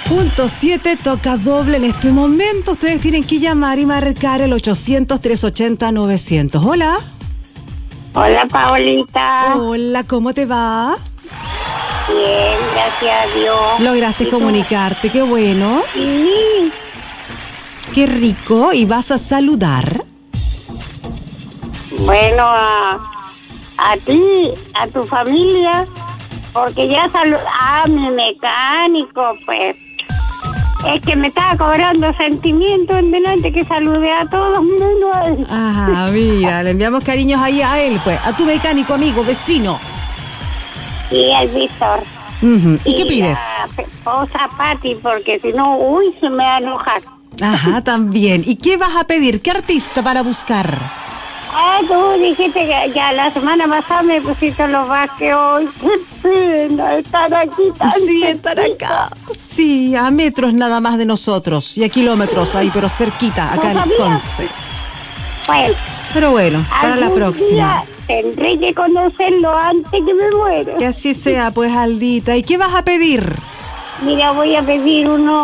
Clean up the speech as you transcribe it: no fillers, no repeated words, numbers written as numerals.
Punto 7 toca doble en este momento. Ustedes tienen que llamar y marcar el 800-380-900. Hola. Hola, Paulita. Hola, ¿cómo te va? Bien, gracias a Dios. Lograste comunicarte, qué bueno. Sí. Qué rico. ¿Y vas a saludar? Bueno, a ti, a tu familia, porque ya a mi mecánico, pues. Es que me estaba cobrando sentimiento en delante que saludé a todos menos a él. Ajá, mira, le enviamos cariños ahí a él, pues, a tu mecánico, amigo, vecino. Y al Víctor. ¿Y qué pides? A la esposa Pati, porque si no, se me va a enojar. Ajá, también. ¿Y qué vas a pedir? ¿Qué artista para buscar? Tú dijiste que ya la semana pasada me pusiste los Vázquez hoy. Qué pena estar aquí tan Sí, cerquita. estar acá. Sí, a metros nada más de nosotros. Y a kilómetros ahí, pero cerquita, acá en Conce. Bueno, Pero bueno, para la próxima. Día tendré que conocerlo antes que me muera. Que así sea, pues, Aldita. ¿Y qué vas a pedir? Mira, voy a pedir uno